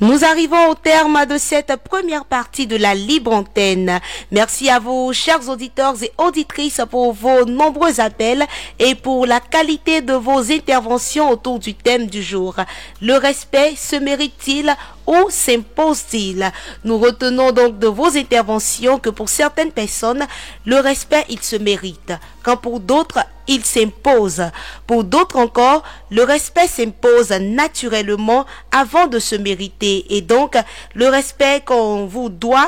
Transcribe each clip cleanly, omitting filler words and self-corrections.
Nous arrivons au terme de cette première partie de la libre antenne. Merci à vous, chers auditeurs et auditrices, pour vos nombreux appels et pour la qualité de vos interventions autour du thème du jour. Le respect se mérite-t-il ou s'impose-t-il? Nous retenons donc de vos interventions que pour certaines personnes, le respect, il se mérite, quand pour d'autres, il s'impose. Pour d'autres encore, le respect s'impose naturellement avant de se mériter. Et donc, le respect qu'on vous doit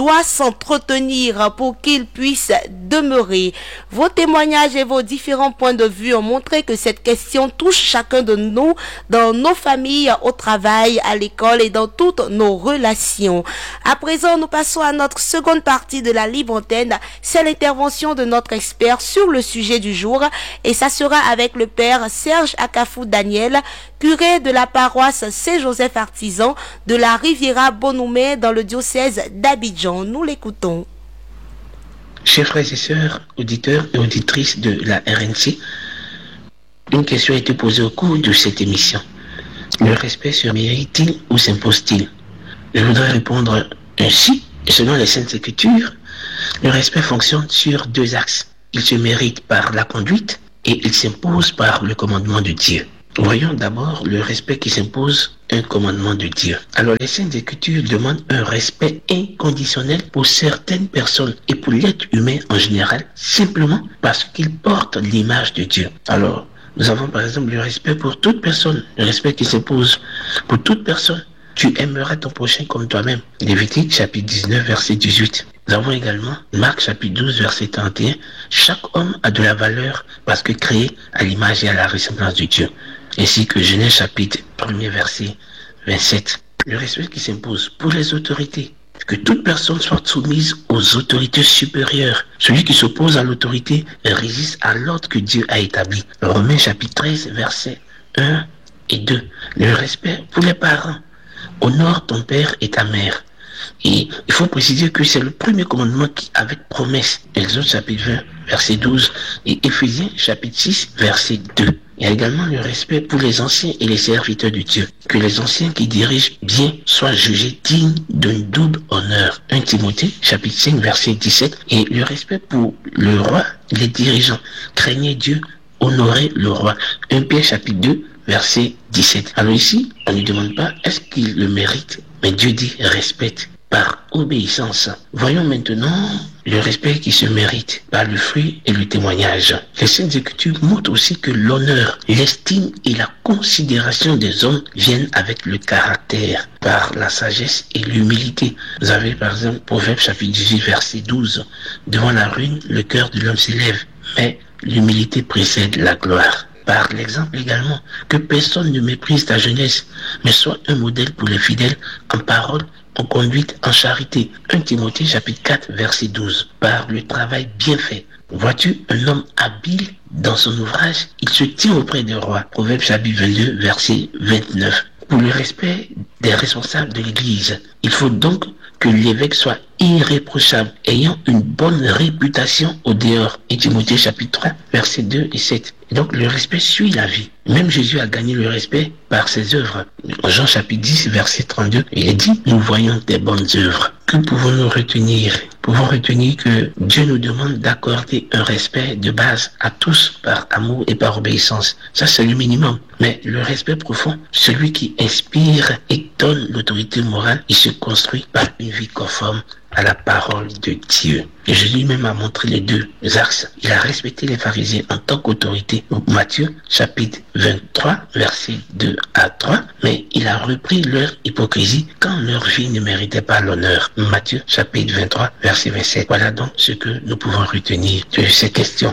s'entretenir pour qu'il puisse demeurer. Vos témoignages et vos différents points de vue ont montré que cette question touche chacun de nous dans nos familles, au travail, à l'école et dans toutes nos relations. À présent, nous passons à notre seconde partie de la libre antenne. C'est l'intervention de notre expert sur le sujet du jour. Et ça sera avec le père Serge Akafou Daniel, curé de la paroisse Saint-Joseph Artisan de la Riviera Bonoumé dans le diocèse d'Abidjan. Nous l'écoutons. Chers frères et sœurs, auditeurs et auditrices de la RNC, une question a été posée au cours de cette émission. Le respect se mérite-t-il ou s'impose-t-il? Je voudrais répondre ainsi. Selon les Saintes Écritures, le respect fonctionne sur deux axes. Il se mérite par la conduite et il s'impose par le commandement de Dieu. Voyons d'abord le respect qui s'impose, un commandement de Dieu. Alors les Saintes Écritures demandent un respect inconditionnel pour certaines personnes et pour l'être humain en général, simplement parce qu'ils portent l'image de Dieu. Alors, nous avons par exemple le respect pour toute personne, le respect qui s'impose pour toute personne. Tu aimeras ton prochain comme toi-même. Lévitique chapitre 19 verset 18. Nous avons également Marc chapitre 12 verset 31. Chaque homme a de la valeur parce que créé à l'image et à la ressemblance de Dieu. Ainsi que Genèse chapitre 1er verset 27. Le respect qui s'impose pour les autorités. Que toute personne soit soumise aux autorités supérieures. Celui qui s'oppose à l'autorité résiste à l'ordre que Dieu a établi. Romains chapitre 13 verset 1 et 2. Le respect pour les parents. Honore ton père et ta mère. Et il faut préciser que c'est le premier commandement qui avec promesse. Exode chapitre 20 verset 12 et Éphésiens chapitre 6 verset 2. Il y a également le respect pour les anciens et les serviteurs de Dieu. Que les anciens qui dirigent bien soient jugés dignes d'un double honneur. 1 Timothée chapitre 5 verset 17. Et le respect pour le roi, les dirigeants. Craignez Dieu, honorez le roi. 1 Pierre chapitre 2 verset 17. Alors ici, on ne demande pas est-ce qu'il le mérite, mais Dieu dit respecte par obéissance. Voyons maintenant le respect qui se mérite par le fruit et le témoignage. Les Saintes Écritures montrent aussi que l'honneur, l'estime et la considération des hommes viennent avec le caractère, par la sagesse et l'humilité. Vous avez par exemple Proverbe chapitre 18 verset 12. Devant la ruine, le cœur de l'homme s'élève, mais l'humilité précède la gloire. Par l'exemple également, que personne ne méprise ta jeunesse, mais soit un modèle pour les fidèles en parole, en conduite, en charité. 1 Timothée chapitre 4 verset 12. Par le travail bien fait. Vois-tu un homme habile dans son ouvrage, il se tient auprès des rois. Proverbe chapitre 22 verset 29. Pour le respect des responsables de l'Église, il faut donc que l'évêque soit irréprochable, ayant une bonne réputation au dehors. Et Timothée chapitre 3, versets 2 et 7. Et donc le respect suit la vie. Même Jésus a gagné le respect par ses œuvres. En Jean chapitre 10, verset 32, il est dit, nous voyons tes bonnes œuvres. Que pouvons-nous retenir? Nous pouvons retenir que Dieu nous demande d'accorder un respect de base à tous par amour et par obéissance. Ça, c'est le minimum. Mais le respect profond, celui qui inspire et donne l'autorité morale, il se construit par une vie conforme à la parole de Dieu. Et Jésus même a montré les deux axes. Il a respecté les pharisiens en tant qu'autorité. Matthieu chapitre 23, versets 2 à 3. Mais il a repris leur hypocrisie quand leur vie ne méritait pas l'honneur. Matthieu chapitre 23, verset 27. Voilà donc ce que nous pouvons retenir de ces questions.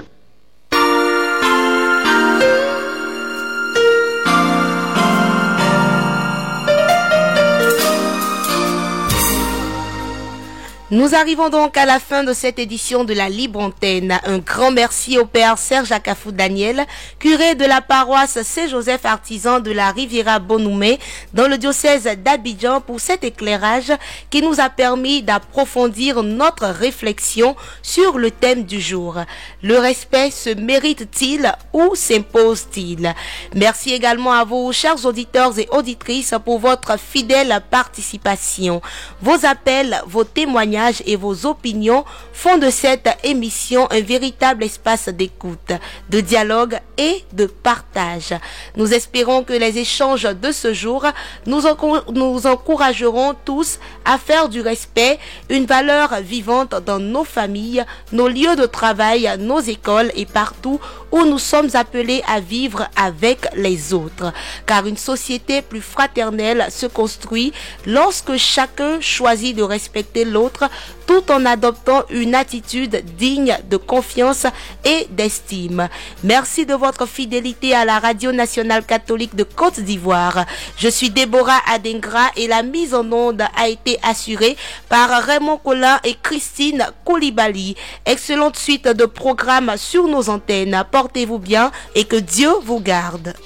Nous arrivons donc à la fin de cette édition de la Libre Antenne. Un grand merci au Père Serge Akafou Daniel, curé de la paroisse Saint-Joseph Artisan de la Riviera Bonoumé dans le diocèse d'Abidjan pour cet éclairage qui nous a permis d'approfondir notre réflexion sur le thème du jour. Le respect se mérite-t-il ou s'impose-t-il? Merci également à vous, chers auditeurs et auditrices, pour votre fidèle participation. Vos appels, vos témoignages et vos opinions font de cette émission un véritable espace d'écoute, de dialogue et de partage. Nous espérons que les échanges de ce jour nous encourageront tous à faire du respect une valeur vivante dans nos familles, nos lieux de travail, nos écoles et partout où nous sommes appelés à vivre avec les autres. Car une société plus fraternelle se construit lorsque chacun choisit de respecter l'autre tout en adoptant une attitude digne de confiance et d'estime. Merci de votre fidélité à la Radio Nationale Catholique de Côte d'Ivoire. Je suis Déborah Adengra et la mise en onde a été assurée par Raymond Collin et Christine Koulibaly. Excellente suite de programmes sur nos antennes. Portez-vous bien et que Dieu vous garde.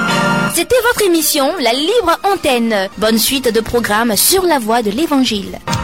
C'était votre émission La Libre Antenne. Bonne suite de programmes sur la voie de l'Évangile.